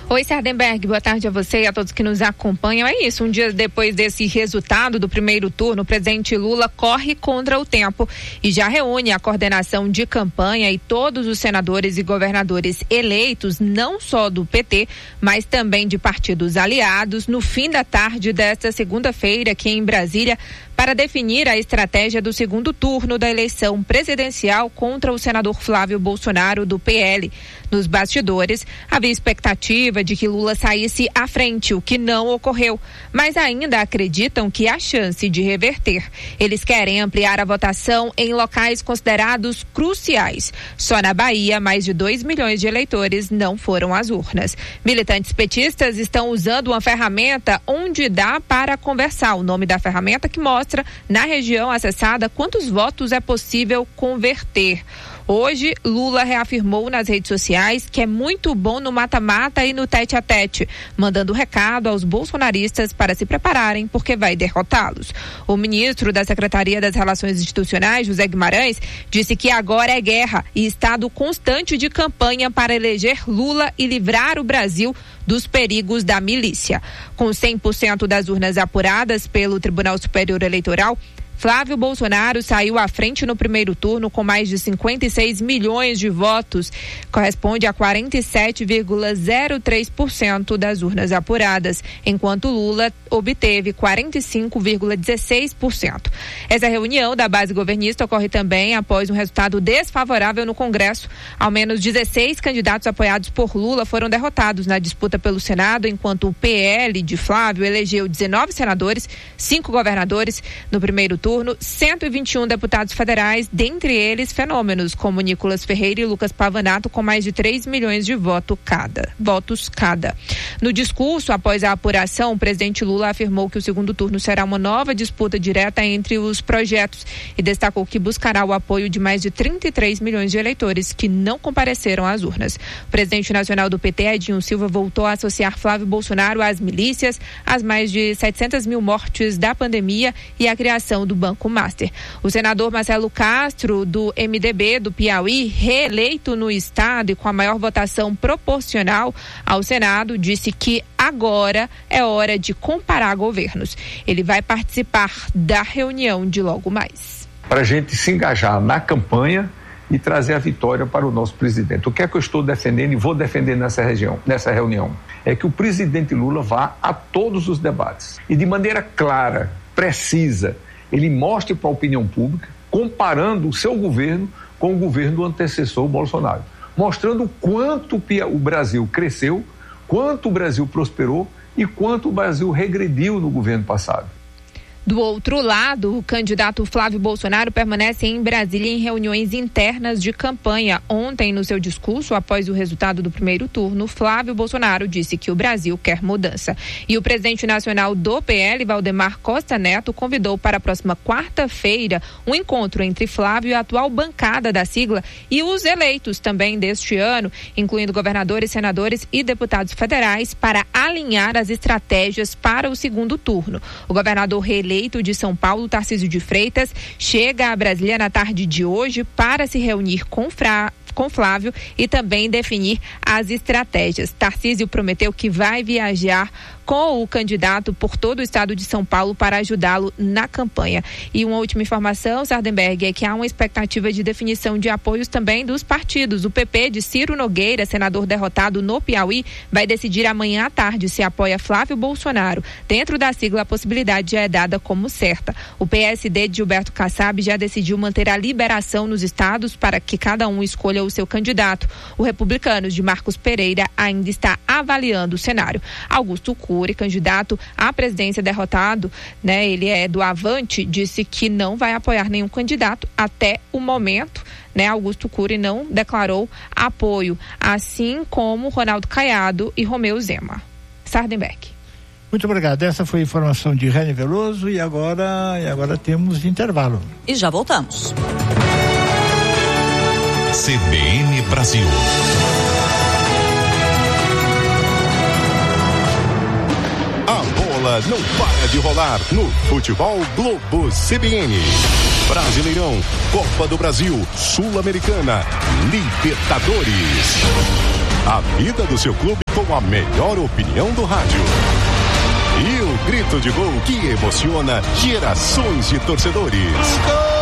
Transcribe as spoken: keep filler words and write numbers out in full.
Oi, Sardenberg, boa tarde a você e a todos que nos acompanham. É isso, um dia depois desse resultado do primeiro turno, o presidente Lula corre contra o tempo e já reúne a coordenação de campanha e todos os senadores e governadores eleitos, não só do P T, mas também de partidos aliados, no fim da tarde desta segunda-feira aqui em Brasília, para definir a estratégia do segundo turno da eleição presidencial contra o senador Flávio Bolsonaro, do P L. Nos bastidores, havia expectativa de que Lula saísse à frente, o que não ocorreu, mas ainda acreditam que há chance de reverter. Eles querem ampliar a votação em locais considerados cruciais. Só na Bahia, mais de dois milhões de eleitores não foram às urnas. Militantes petistas estão usando uma ferramenta onde dá para conversar. O nome da ferramenta que mostra, na região acessada, quantos votos é possível converter. Hoje, Lula reafirmou nas redes sociais que é muito bom no mata-mata e no tete-a-tete, mandando recado aos bolsonaristas para se prepararem, porque vai derrotá-los. O ministro da Secretaria das Relações Institucionais, José Guimarães, disse que agora é guerra e estado constante de campanha para eleger Lula e livrar o Brasil dos perigos da milícia. Com cem por cento das urnas apuradas pelo Tribunal Superior Eleitoral, Flávio Bolsonaro saiu à frente no primeiro turno com mais de cinquenta e seis milhões de votos, corresponde a quarenta e sete vírgula zero três por cento das urnas apuradas, enquanto Lula obteve quarenta e cinco vírgula dezesseis por cento. Essa reunião da base governista ocorre também após um resultado desfavorável no Congresso. Ao menos dezesseis candidatos apoiados por Lula foram derrotados na disputa pelo Senado, enquanto o P L de Flávio elegeu dezenove senadores, cinco governadores no primeiro turno, cento e vinte e um deputados federais, dentre eles fenômenos como Nicolas Ferreira e Lucas Pavanato, com mais de três milhões de voto cada, votos cada. No discurso, após a apuração, o presidente Lula afirmou que o segundo turno será uma nova disputa direta entre os projetos e destacou que buscará o apoio de mais de trinta e três milhões de eleitores que não compareceram às urnas. O presidente nacional do P T, Edinho Silva, voltou a associar Flávio Bolsonaro às milícias, às mais de setecentas mil mortes da pandemia e à criação do Banco Master. O senador Marcelo Castro, do M D B do Piauí, reeleito no estado e com a maior votação proporcional ao Senado, disse que agora é hora de comparar governos. Ele vai participar da reunião de logo mais. Para a gente se engajar na campanha e trazer a vitória para o nosso presidente. O que é que eu estou defendendo e vou defender nessa região, nessa reunião? É que o presidente Lula vá a todos os debates e de maneira clara, precisa, ele mostre para a opinião pública, comparando o seu governo com o governo do antecessor Bolsonaro, mostrando quanto o Brasil cresceu, quanto o Brasil prosperou e quanto o Brasil regrediu no governo passado. Do outro lado, o candidato Flávio Bolsonaro permanece em Brasília em reuniões internas de campanha. Ontem, no seu discurso, após o resultado do primeiro turno, Flávio Bolsonaro disse que o Brasil quer mudança. E o presidente nacional do P L, Valdemar Costa Neto, convidou para a próxima quarta-feira um encontro entre Flávio e a atual bancada da sigla e os eleitos também deste ano, incluindo governadores, senadores e deputados federais, para alinhar as estratégias para o segundo turno. O governador reeleito de São Paulo, Tarcísio de Freitas, chega a Brasília na tarde de hoje para se reunir com Fra... com Flávio e também definir as estratégias. Tarcísio prometeu que vai viajar com o candidato por todo o estado de São Paulo para ajudá-lo na campanha. E uma última informação, Sardenberg, é que há uma expectativa de definição de apoios também dos partidos. O P P de Ciro Nogueira, senador derrotado no Piauí, vai decidir amanhã à tarde se apoia Flávio Bolsonaro. Dentro da sigla, a possibilidade já é dada como certa. O P S D de Gilberto Kassab já decidiu manter a liberação nos estados para que cada um escolha o seu candidato. O Republicanos de Marcos Pereira ainda está avaliando o cenário. Augusto Cury, candidato à presidência derrotado, né, ele é do Avante, disse que não vai apoiar nenhum candidato até o momento, né? Augusto Cury não declarou apoio, assim como Ronaldo Caiado e Romeu Zema. Sardenberg. Muito obrigado. Essa foi a informação de Rene Veloso e agora, e agora temos intervalo. E já voltamos. C B N Brasil. A bola não para de rolar no Futebol Globo C B N. Brasileirão, Copa do Brasil, Sul-Americana, Libertadores. A vida do seu clube com com a melhor opinião do rádio. E o grito de gol que emociona gerações de torcedores.